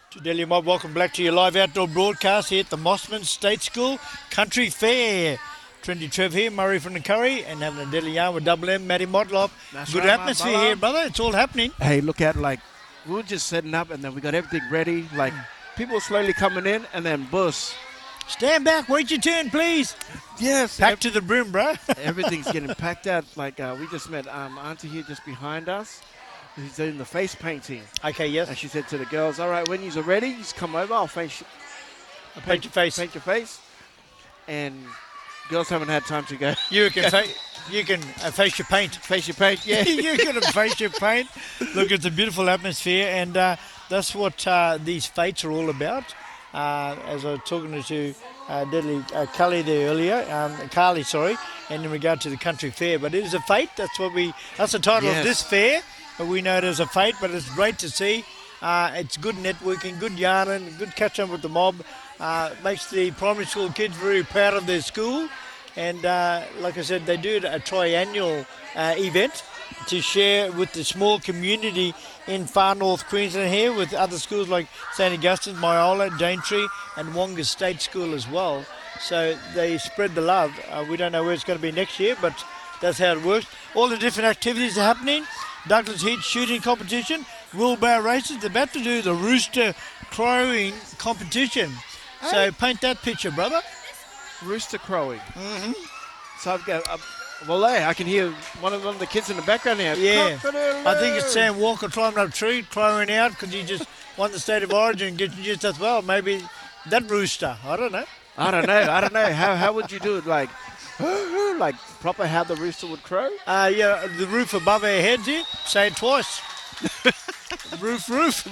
Delhi Mob, welcome back to your live outdoor broadcast here at the Mossman State School Country Fair. Trendy Trev here, Murray from the Curry, and having a deadly yarn with Double M, Matty Motlop. That's Good right, atmosphere here, brother. It's all happening. Hey, look at we were just setting up and then we got everything ready. People slowly coming in and then bus. Stand back, wait your turn, please. Yes. Pack to the brim, bro. Everything's getting packed out. We just met Auntie here just behind us. She's doing the face painting. Okay, yes. And she said to the girls, all right, when you're ready, just come over. I'll paint your face. Paint your face. And girls haven't had time to go. You can face your paint. Face your paint, yeah. You can face your paint. Look, it's a beautiful atmosphere, and that's what these fates are all about. As I was talking to Carly there earlier, Carly, sorry, and in regard to the country fair. But it is a fete. That's the title of this fair. But we know it as a fete. But it's great to see. It's good networking, good yarning, good catch up with the mob. Makes the primary school kids very proud of their school. And like I said, they do a triannual event to share with the small community in far north Queensland here with other schools like St Augustine's, Myola, Daintree and Wonga State School as well. So they spread the love. We don't know where it's going to be next year, but that's how it works. All the different activities are happening. Douglas Heat shooting competition, wheelbarrow races. They're about to do the rooster crowing competition. Hey. So paint that picture, brother. Rooster crowing. Mm-hmm. So I've got... I can hear one of the kids in the background now. Yeah, I think it's Sam Walker climbing up a tree, crowing out because he just won the State of Origin and getting used as well. Maybe that rooster. I don't know. I don't know. How would you do it? Like proper how the rooster would crow? Yeah, the roof above our heads here. Say it twice. Roof.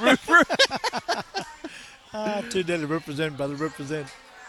Too deadly. Represent, brother. Represent.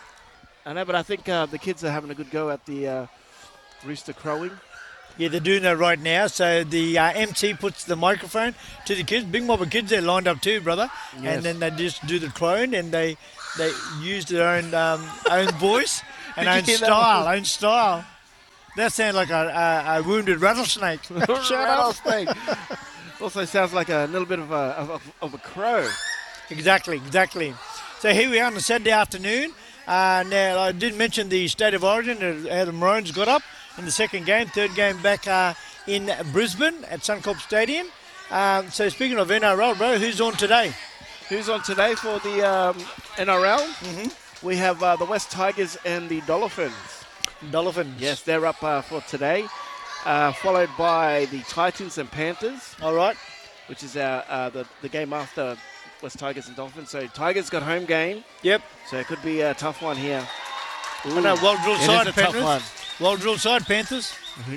I know, but I think the kids are having a good go at the rooster crowing. Yeah, they're doing that right now. So the MC puts the microphone to the kids. Big mob of kids there lined up too, brother. Yes. And then they just do the crowing and they use their own voice and own style. That sounds like a wounded rattlesnake. Rattlesnake. Also sounds like a little bit of a crow. Exactly. So here we are on a Saturday afternoon. Now, I did mention the State of Origin, how the Maroons got up in the second game, third game back in Brisbane at Suncorp Stadium. So speaking of NRL, bro, who's on today? Who's on today for the NRL? Mm-hmm. We have the West Tigers and the Dolphins. Dolphins. Yes, they're up for today, followed by the Titans and Panthers. All right. Which is the game after West Tigers and Dolphins. So Tigers got home game. Yep. So it could be a tough one here. I know, well-drilled side, Panthers. Well-drilled side, Panthers. Mm-hmm.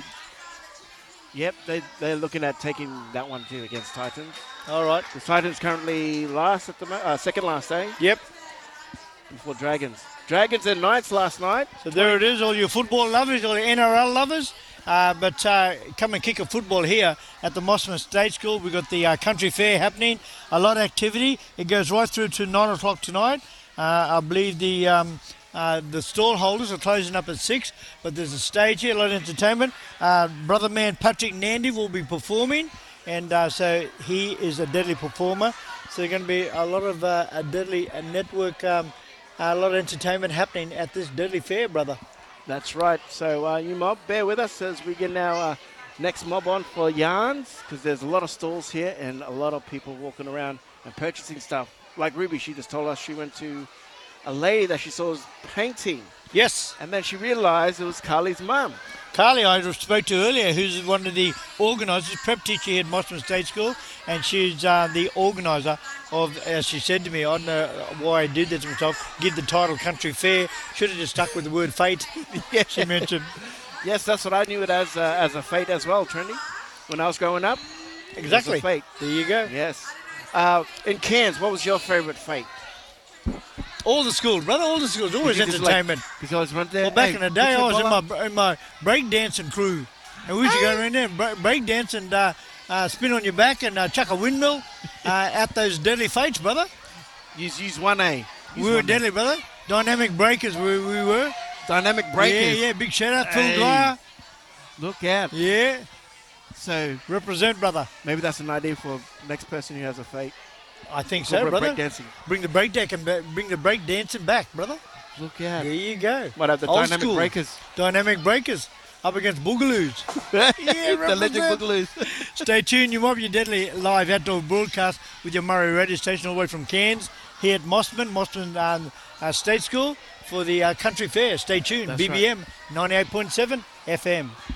Yep, they're looking at taking that one too against Titans. All right. The Titans currently last at the second last day. Yep. Before Dragons. Dragons and Knights last night. So there it is, all your football lovers, all your NRL lovers. But come and kick a football here at the Mossman State School. We've got the country fair happening, a lot of activity. It goes right through to 9 o'clock tonight. I believe the stall holders are closing up at 6, but there's a stage here, a lot of entertainment. Brother man Patrick Nandy will be performing, and so he is a deadly performer. So there's going to be a lot of a deadly network, a lot of entertainment happening at this deadly fair, brother. That's right. So you mob, bear with us as we get our next mob on for yarns, because there's a lot of stalls here and a lot of people walking around and purchasing stuff. Like Ruby, she just told us she went to a lady that she saw was painting. Yes. And then she realised it was Carly's mum. Carly, I spoke to earlier, who's one of the organisers, prep teacher here at Mossman State School, and she's the organiser of, as she said to me, I don't know why I did this myself, give the title Country Fair. Should have just stuck with the word fate, yeah. She mentioned. Yes, that's what I knew it as a fate as well, Trendy, when I was growing up. Exactly. It was a fate. There you go. Yes. In Cairns, what was your favourite fate? All the schools, brother, all the schools, always entertainment. Because I was right there. Well, back in the day, I was in my breakdancing crew. And we used to go around there and break dance and spin on your back and chuck a windmill at those deadly fates, brother. Use 1A. We were deadly, brother. Dynamic breakers, we were. Dynamic breakers. Yeah, big shout out, Phil Dwyer. Look out. Yeah. So represent, brother. Maybe that's an idea for the next person who has a fate. I think so, Corporate brother. breakdancing. Bring the bring the break dancing back, brother. Look out. There you go. Might have the Old dynamic school. breakers. Dynamic breakers up against Boogaloos. The legend represent. Boogaloo. Stay tuned. You might be deadly live outdoor broadcast with your Murray radio station all the way from Cairns here at Mossman State School for the Country Fair. Stay tuned. That's BBM 98.7 FM.